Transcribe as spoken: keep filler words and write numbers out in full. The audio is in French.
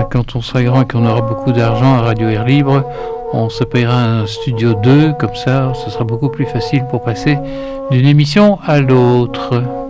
Quand on sera grand et qu'on aura beaucoup d'argent à Radio Air Libre, on se payera un studio deux, comme ça ce sera beaucoup plus facile pour passer d'une émission à l'autre.